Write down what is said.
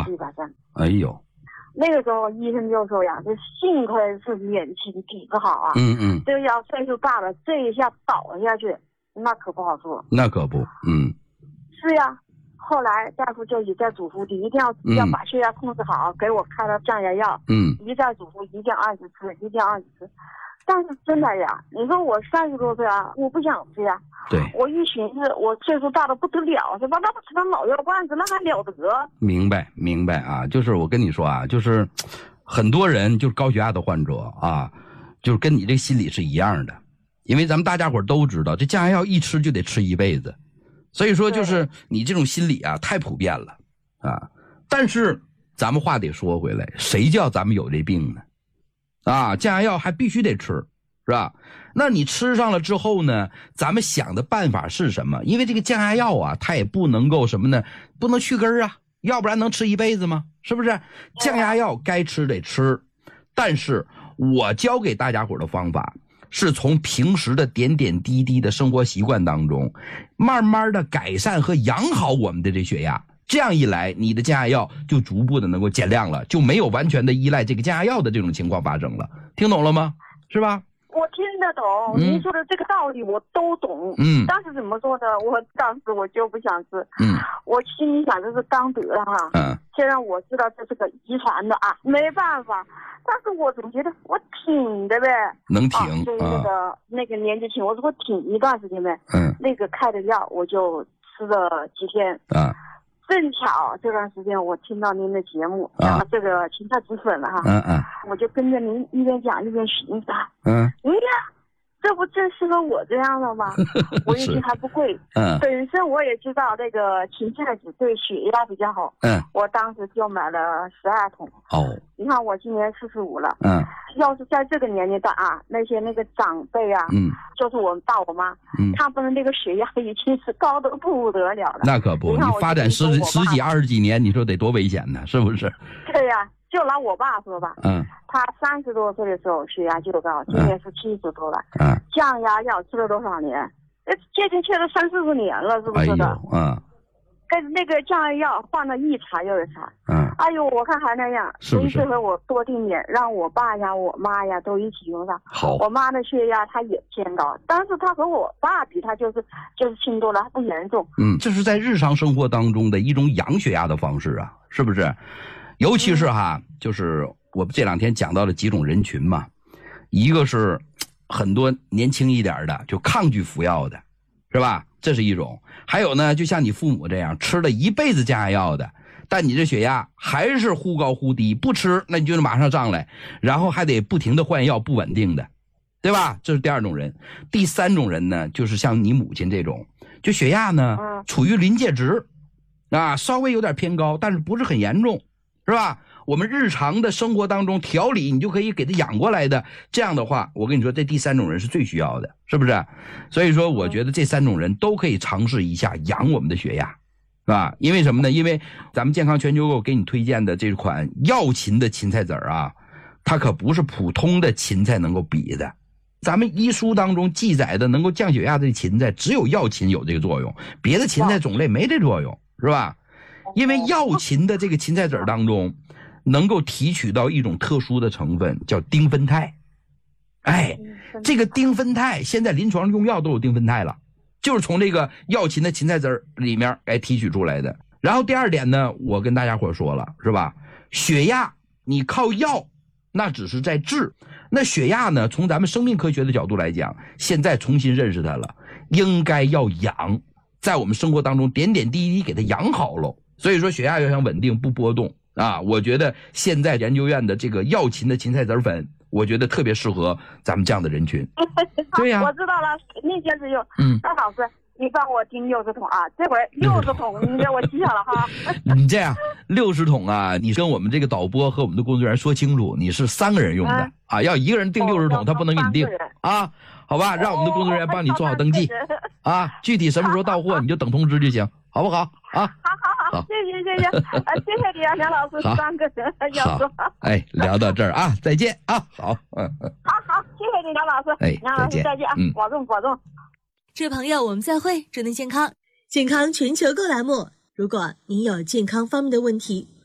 130。 哎呦， 那个时候医生就说呀，这幸亏是年轻体质好啊，这要岁数大了，这一下倒下去，那可不好说。 那可不， 是呀。后来大夫就一再嘱咐你一定要把血压控制好，给我开了降压药，一再嘱咐一定按时吃，一定要按时吃。但是真的呀，你说我30多岁啊，我不想吃呀。 对， 我一寻思，我岁数大的不得了，是吧？那不吃点老药罐子，那还了得？ 明白啊，就是我跟你说啊，就是很多人就是高血压的患者啊，就是跟你这个心理是一样的，因为咱们大家伙都知道，这降压药一吃就得吃一辈子，所以说就是你这种心理啊太普遍了啊。但是咱们话得说回来，谁叫咱们有这病呢？啊，降压药还必须得吃，是吧？那你吃上了之后呢，咱们想的办法是什么？因为这个降压药啊，它也不能够什么呢？不能去根啊，要不然能吃一辈子吗？是不是？降压药该吃得吃，但是我教给大家伙的方法是从平时的点点滴滴的生活习惯当中，慢慢的改善和养好我们的这血压。这样一来，你的降压药就逐步的能够减量了，就没有完全的依赖这个降压药的这种情况发生了。听懂了吗？是吧？ 我听得懂，您说的这个道理我都懂。但是怎么说呢？我当时我就不想吃。我心里想这是刚得了哈。虽然我知道这是个遗传的啊，没办法，但是我总觉得我挺的呗。 能挺所以那个年纪轻，我说我挺一段时间呗。那个开的药我就吃了几天。正巧这段时间我听到您的节目，讲这个芹菜止粉了哈，我就跟着您一边讲一边寻思，这不正适合我这样的吗？我一听还不贵，本身我也知道这个芹菜籽对血压比较好，我当时就买了12桶。你看我今年45了，要是在这个年龄段啊，那个长辈啊，就是我爸我妈，他们的那个血压已经是高得不得了了。 那可不，你发展十几20几年，你说得多危险呢，是不是？ 对呀。就拿我爸说吧，他30多岁的时候血压就高，今年是70多了，降压药吃了多少年？接近吃了30-40年了，是不是的？跟那个降压药换了一茬又一茬，哎呦，我看还那样，所以这回我多定点，让我爸呀、我妈呀都一起用上。 好， 我妈的血压她也偏高，但是她和我爸比，她就是轻多了，她不严重。 这是在日常生活当中的一种养血压的方式啊，是不是？尤其是就是我这2天讲到了几种人群嘛，一个是很多年轻一点的就抗拒服药的，是吧？这是一种。还有呢，就像你父母这样吃了一辈子降压药的，但你这血压还是忽高忽低，不吃那你就马上上来，然后还得不停的换药，不稳定的，对吧？这是第2种人。第3种人呢，就是像你母亲这种，就血压呢处于临界值啊，稍微有点偏高，但是不是很严重，是吧？我们日常的生活当中调理你就可以给他养过来的，这样的话我跟你说这第3种人是最需要的，是不是？所以说我觉得这3种人都可以尝试一下养我们的血压，是吧？因为什么呢？因为咱们健康全球购给你推荐的这款药芹的芹菜籽啊，它可不是普通的芹菜能够比的。咱们医书当中记载的能够降血压的芹菜只有药芹有这个作用，别的芹菜种类没这作用，是吧？因为药芹的这个芹菜籽当中能够提取到一种特殊的成分叫丁酚肽。这个丁酚肽现在临床用药都有丁酚肽了，就是从这个药芹的芹菜籽里面提取出来的。然后第2点呢，我跟大家伙说了，是吧？血压你靠药那只是在治，那血压呢，从咱们生命科学的角度来讲，现在重新认识它了，应该要养，在我们生活当中点点滴滴给它养好了。所以说血压要想稳定不波动啊，我觉得现在研究院的这个药芹的芹菜籽粉，我觉得特别适合咱们这样的人群。对呀， 我知道了，那件事用。那老师你帮我订60桶啊，这回60桶你给我记下了哈。 你这样60桶啊，你跟我们这个导播和我们的工作人员说清楚，你是3个人用的啊，要1个人订60桶，他不能给你订啊，好吧？让我们的工作人员帮你做好登记啊，具体什么时候到货你就等通知就行，好不好啊？ 好，谢谢谢谢你啊，梁老师，3个人要说。 聊到这儿啊，再见啊，好， 好，谢谢你，梁老师，梁老师再见啊，保重。 这位朋友，我们再会，祝您健康。健康全球购栏目，如果您有健康方面的问题，